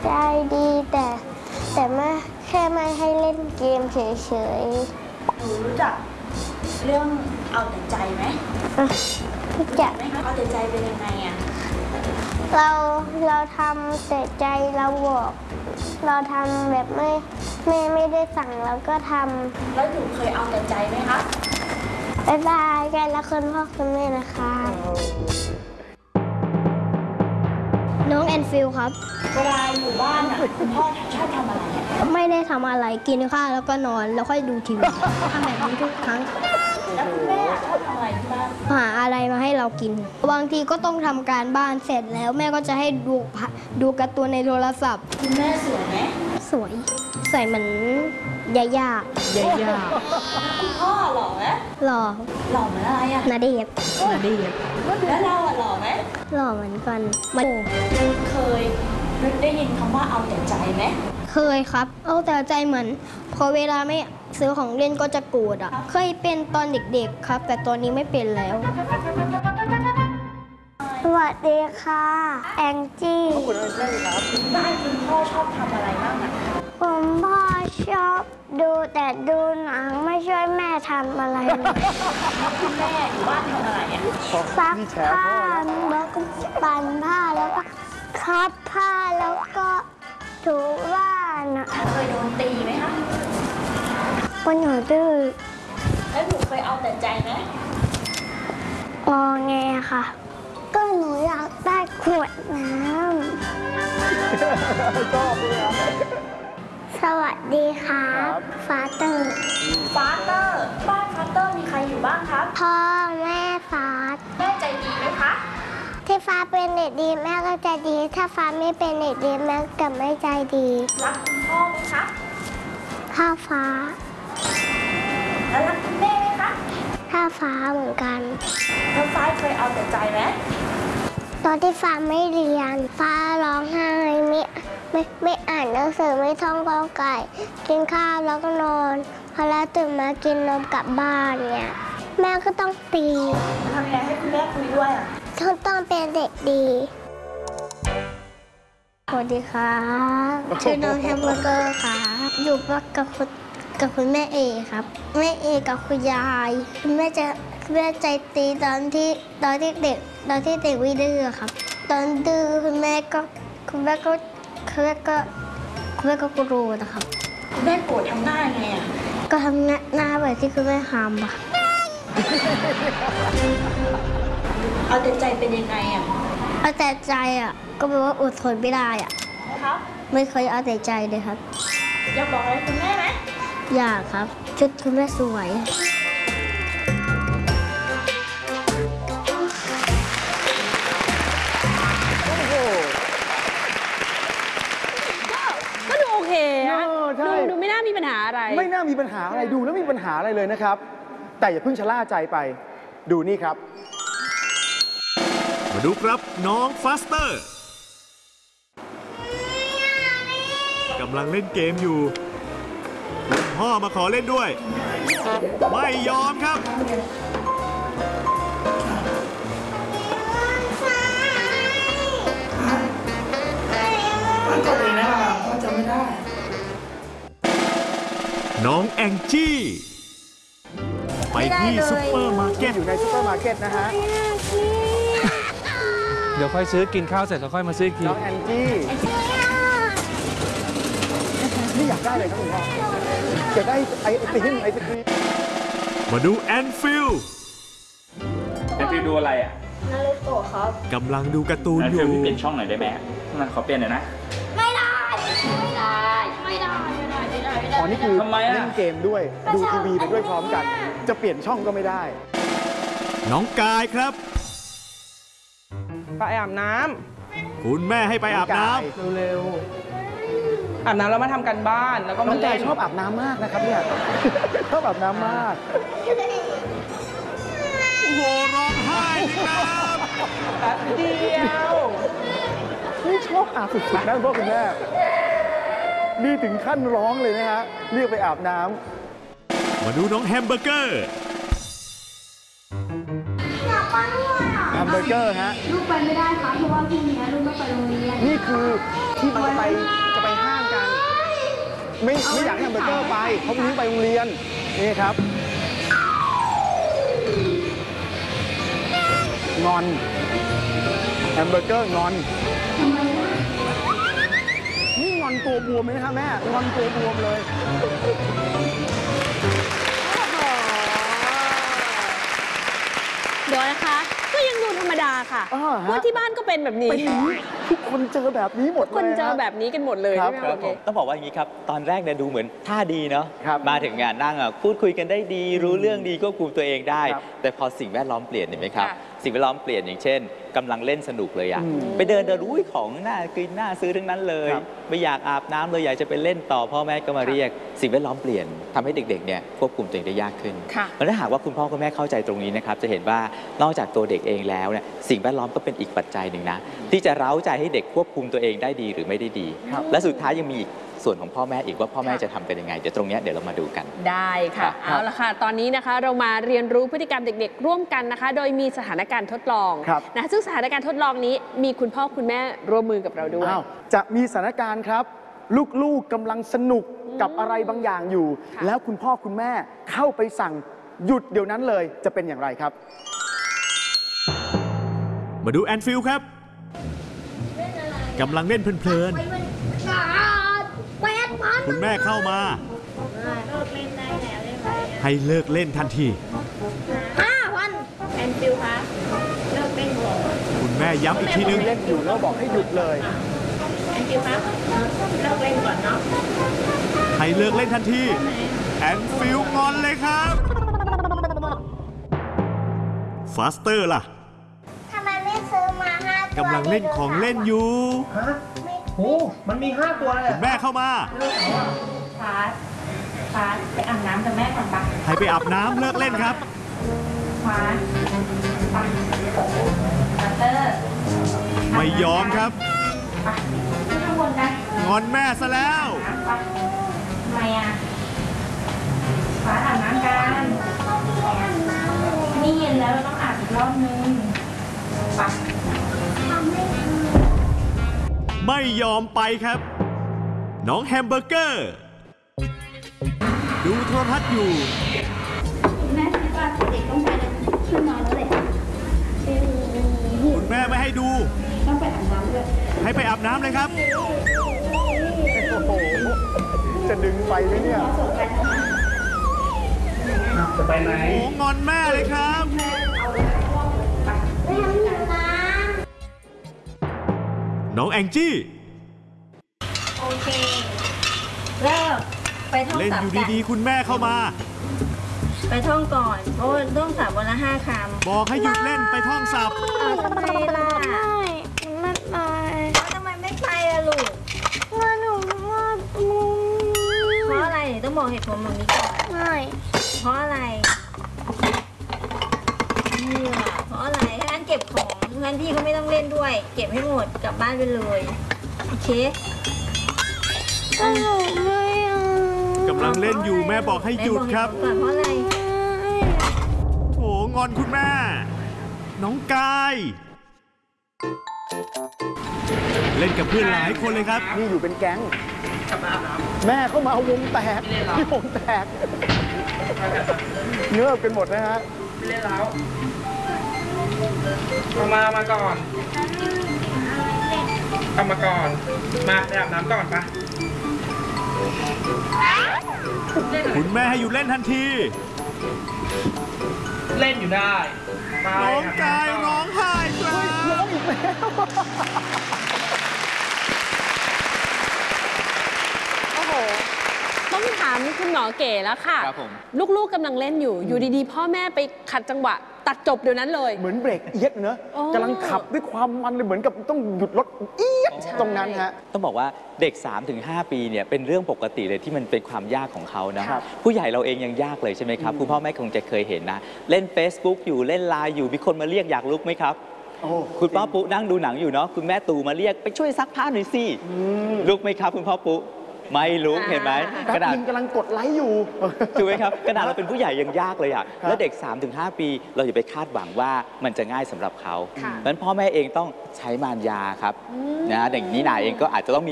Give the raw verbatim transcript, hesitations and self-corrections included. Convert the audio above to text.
ใจดีแต่แต่ไม่แค่ไม่ให้เล่นเกมเฉยๆหนูรู้จักเรื่องเอาแต่ใจไหมรู้จักไหมคะเอาแต่ใจเป็นยังไงอะเราเราทำแต่ใจเราบอกเราทำแบบไม่แม่ไม่ได้สั่งเราก็ทำแล้วหนูเคยเอาแต่ใจไหมคะบ๊ายบายกันแล้วคุณพ่อคุณแม่นะคะน้องแอนฟิลครับเวลาอยู่บ้านอะคุณพ่อชอบทำอะไรอะไม่ได้ทำอะไรกินข้าวแล้วก็นอนแล้วค่อยดูทีวีทำแบบนี้ทุกครั้งแล้วคุณแม่ชอบทำอะไรที่บ้านหาอะไรมาให้เรากิน บางทีก็ต้องทำการบ้านเสร็จแล้วแม่ก็จะให้ดูดูการ์ตูนในโทรศัพท์คุณแม่สวยไหมสวยใส่เหมือนยาย่าใหญ่ยาคุณพ่อหล่อไหมหล่อหล่อเหมือนอะไรอะนาเดชน์นาดีแล้วเราอะหล่อไหมหล่อเหมือนกันมันเคยได้ยินคำว่าเอาแต่ใจไหมเคยครับ เอาแต่ใจเหมือนพอเวลาไม่ซื้อของเล่นก็จะโกรธอ่ะ เคยเป็นตอนเด็กๆครับ แต่ตอนนี้ไม่เป็นแล้ว สวัสดีค่ะ แองจี้คุณแม่ครับบ้านคุณพ่อชอบทำอะไรบ้างอะผมพ่อชอบดูแต่ดูหนังไม่ช่วยแม่ทำอะไรเลยคุณแม่อยู่บ้านทำอะไรอะซักนี่แชร์ผ้าพ่อนะแล้วก็ปั่นผ้าแล้วก็คัดผ้าแล้วก็ถูบ้านอ่ะเคยโดนตีไหมคะวันหนูดื้อแล้วหนูเคยเอาแต่ใจไหมงอแงค่ะ ก็หนูอยากได้ขวดน้ำชอบเลยครับสวัสดีครับครับฟาเตอร์ฟาเตอร์ บ้านฟาเตอร์มีใครอยู่บ้างครับพ่อแม่ฟาดแม่ใจดีไหมคะที่ฟ้าเป็นเด็กดีแม่ก็ใจดี ถ้าฟ้าไม่เป็นเด็กดีแม่ก็ไม่ใจดีรักคุณพ่อไหมคะถ้าฟ้าแล้วรักคุณแม่ไหมคะถ้าฟ้าเหมือนกันแล้วฟ้าเคยเอาแต่ใจไหมตอนที่ฟ้าไม่เรียน ฟ้าร้องไห้ไม่ไม่ไม่อ่านหนังสือไม่ท่องกอไก่ กินข้าวแล้วก็นอน พอแล้วตื่นมากินนมกลับบ้านเนี่ยแม่ก็ต้องตีทำยังไงให้คุณแม่คุยด้วยอ่ะต้องต้องเป็นเด็กดีสวัสดีครับชื่อน้องแฮมเบอร์เกอร์ค่ะอยู่บ้านกับคุณกับคุณแม่เอครับแม่เอกับคุณยายคุณแม่จะคุณแม่ใจตีตอนที่ตอนที่เด็กตอนที่เด็กวิดื้อครับ ตอนดื้อคุณแม่ก็คุณแม่ก็คุณแม่ก็คุณแม่ก็กลัวนะครับคุณแม่โกรธทำหน้ายังไงอ่ะก็ทำหน้าหน้าแบบที่คุณแม่ทำอะเอาแต่ใจเป็นยังไงอ่ะเอาแต่ใจอ่ะก็แปลว่าอดทนไม่ได้อ่ะนะครับไม่เคยเอาแต่ใจเลยครับอยากบอกอะไรคุณแม่ไหมอยากครับชุดคุณแม่สวยโอ้โหก็ดูโอเคอะเออใช่ดูดูไม่น่ามีปัญหาอะไรไม่น่ามีปัญหาอะไรดูแล้วไม่มีปัญหาอะไรเลยนะครับ แต่อย่าเพิ่งชะล่าใจไป ดูนี่ครับมาดูครับน้องฟาสเตอร์กำลังเล่นเกมอยู่คุณพ่อมาขอเล่นด้วย ไม่ยอมครับ น้องแองจี้ ไปที่ซุปเปอร์มาร์เก็ตอยู่ในซุปเปอร์มาร์เก็ตนะฮะเดี๋ยวค่อยซื้อกินข้าวเสร็จแล้วค่อยมาซื้อกินน้องแอนจี้นี่อยากได้เลยครับคุณพ่ออยากได้ไอไอติมไอศครีมมาดูแอนฟิลแอนฟิลดูอะไรอ่ะนารูโตะครับกำลังดูการ์ตูนแอนอฟิลยู่พี่เปลี่ยนช่องหน่อยได้ไหมนะขอเปลี่ยนหน่อยนะไม่ได้ ไม่ได้ ไม่ได้ ไม่ได้ ไม่ได้ ไม่ได้อ๋อนี่คือทำไมอะเล่นเกมด้วย ดูทีวีไปด้วยพร้อมกัน จะเปลี่ยนช่องก็ไม่ได้น้องกายครับไปอาบน้คุณแม่ให้ไปอาบน้ำเร็วๆอาบน้ำแล้วมาทำกันบ้านแล้วก็น้มาองกาเล่ยนชอบอาบน้ำมากนะครับเนี่ย ชอบอาบน้ำมากำโอ้โหร้องไห้ครับแป๊บเดียวนี่ชอบอาบสุดๆนะคุณพ่อคุณแม่ นี่ถึงขั้นร้องเลยนะฮะ เรียกไปอาบน้ำมาดูน้องแฮมเบอร์เกอร์แฮมเบอร์เกอร์ฮะลูกไปไม่ได้ค่ะเพราะว่าพรุ่งนี้ลูกต้องไปโรงเรียนนี่คือที่จะไปจะไปห้างกัน ไม่ไม่อยากให้แฮมเบอร์เกอร์ไปเพราะวันนี้ไปโรงเรียนนี่ครับงอนแฮมเบอร์เกอร์งอนนี่งอนตัวบวมไหมนะครับแม่งอนตัวบวมเลยเดี๋ยวนะคะก็ยังดูธรรมดาค่ะอ่าฮะเพราะที่บ้านก็เป็นแบบนี้เป็นอย่างนี้ทุกคนเจอแบบนี้หมดทุกคนเลยเจอฮะแบบนี้กันหมดเลยครับใช่ไหมครับโอผเคมต้องบอกว่าอย่างนี้ครับตอนแรกเนี่ยดูเหมือนท่าดีเนาะครับมาถึงงานนั่งอ่ะพูดคุยกันได้ดี รู้เรื่องดีควบคุมตัวเองได้ครับแต่พอสิ่งแวดล้อมเปลี่ยนเห็นไหมครับค่ะสิ่งแวดล้อมเปลี่ยนอย่างเช่นกำลังเล่นสนุกเลยอ่ะอืมไปเดินเดินอุ้ยของน่ากินน่าซื้อทั้งนั้นเลยครับไม่อยากอาบน้ำเลยอยากจะไปเล่นต่อพ่อแม่ก็มาเรียก สิ่งแวดล้อมเปลี่ยนทำให้เด็กๆเนี่ยควบคุมตัวเองได้ยากขึ้นค่ะแล้วถ้าหากว่าคุณพ่อคุณแม่เข้าใจตรงนี้นะครับจะเห็นว่านอกจากตัวเด็กเองแล้วเนี่ยสิ่งแวดล้อมก็เป็นอีกปัจจัยหนึ่งนะที่จะเร้าใจให้เด็กควบคุมตัวเองได้ดีหรือไม่ได้ดีครับและสุดท้ายยังมีอีกส่วนของพ่อแม่อีกว่าพ่อแม่ค่ะจะทำกันยังไงเดี๋ยวตรงเนี้ยเดี๋ยวเรามาดูกันได้ค่ะครับเอาละค่ะ ตอนนี้นะคะเรามาเรียนรู้พฤติกรรมเด็กๆ ร่วมกันนะคะ โดยมีสถานการณ์ทดลองครับนะซึ่งสถานการณ์ทดลองนี้มีคุณพ่อคุณแม่ร่วมมือกับเราด้วยอ้าวจะมีสถานการณ์ครับ ลูกๆกำลังสนุกกับอะไรบางอย่างอยู่ค่ะแล้วคุณพ่อคุณแม่เข้าไปสั่งหยุดเดี๋ยวนั้นเลยจะเป็นอย่างไรครับมาดูแอนฟิลครับกำลังเล่นเพลินๆคุณแม่เข้ามา ให้เลิกเล่นทันทีแอนฟิลคะเลิกเล่นก่อนคุณแม่ย้ำอีกทีนึงเล่นอยู่แล้วบอกให้หยุดเลยแอนฟิลคะเลิกเล่นก่อนเนาะให้เลิกเล่นทันทีแอนฟิลงอนเลยครับฟาสเตอร์ล่ะทำไมไม่ซื้อมาห้าตัวกำลังเล่นของเล่นอยู่โอ้มันมีห้าตัวเลยคุณแม่เข้ามาฟาสฟาสไปอาบน้ำกับแม่ก่อนปะให้ไปอาบน้ำเลิกเล่นครับฟาสไปบัตเตอร์ไม่ยอมครับไปขึ้นข้างบนกันงอนแม่ซะแล้วน้ำปะทำไมอ่ะฟาสอาบน้ำกันนี่เย็นแล้วเราต้องอาบอีกรอบนึงไปไม่ยอมไปครับ น้องแฮมเบอร์เกอร์ ดูโทรทัศน์อยู่แม่คิดว่าเด็กต้องไปขึ้นนอนแล้วเลยคุณแม่ไม่ให้ดูต้องไปอาบน้ำด้วยให้ไปอาบน้ำเลยครับโอ้โห จะดึงไปไหมเนี่ยจะไปไหนโอ้งอนแม่เลยครับไม่ทำอยู่นะน้องแองจี้โอเคเลิกไปท่องเล่นศัพอยู่ท์กันดีๆ คุณแม่เข้ามาไปท่องก่อนเพราะว่าท่องศัพท์วันละห้าคำบอกให้หยุดเล่นไปท่องศัพท์เอาทำไมล่ะไม่ไปแล้วทำไมไม่ไปล่ะลูกงานหนูว่ามุมเพราะอะไรต้องบอกเหตุผลแบบนี้ก่อนไม่เพราะอะไรเนี่ยเพราะอะไรถ้างั้นเก็บของงั้นพี่ก็ไม่ต้องเล่นด้วย เก็บให้หมดกลับบ้านไปเลยโอเคหนูไม่เอากำลังเล่นอยู่แม่บอกให้หยุดครับก่อนเพราะอะไรโอ้งอนคุณแม่ น้องกาย เล่นกับเพื่อนหลายคนเลยครับนี่อยู่เป็นแก๊ง แม่เข้ามาวงแตกที่วงแตกเงือบกันหมดนะฮะไม่เล่นแล้วเอามามาก่อน เอามาก่อน มาไปอาบน้ำก่อนปะคุณแม่ให้หยุดเล่นทันทีเล่นอยู่ได้ไปน้องกายบร้น้ำองไห้ครับร้องอีกแล้วโอ้โห ต้องถามคุณหมอเก๋แล้วค่ะครับผมลูกๆกำลังเล่นอยู่ อยู่ดีๆ พ่อแม่ไปขัดจังหวะ ตัดจบเดี๋ยวนั้นเลยเหมือนเบรกเอียดเนอะโอ้กำลังขับด้วยความมันเลยเหมือนกับต้องหยุดรถเอียดตรงนั้นฮะต้องบอกว่าเด็ก สามถึงห้า ปีเนี่ยเป็นเรื่องปกติเลยที่มันเป็นความยากของเขานะครับ ผู้ใหญ่เราเองยังยากเลยใช่ไหมครับอืมคุณพ่อแม่คงจะเคยเห็นนะ เล่น Facebook อยู่เล่นไลน์อยู่มีคนมาเรียกอยากลุกไหมครับโอ้คุณพ่อปุ๊นั่งดูหนังอยู่เนาะคุณแม่ตู่มาเรียกไปช่วยซักผ้าหน่อยสิอืมลุกไหมครับคุณพ่อปุ๊ไม่ลุกเห็นไหมแป๊กบระดาษนึงกำลังกดไลค์อยู่ถูกไหมครับขนาดเราเป็นผู้ใหญ่ยังยากเลยอ่ะครับแล้วเด็ก สามถึงห้า ปี เราอย่าไปคาดหวังว่ามันจะง่ายสำหรับเขาค่ะเพราะฉะนั้นพ่อแม่เองต้องใช้มารยาครับนะเด็กนี้นาเองก็อาจจะต้องมี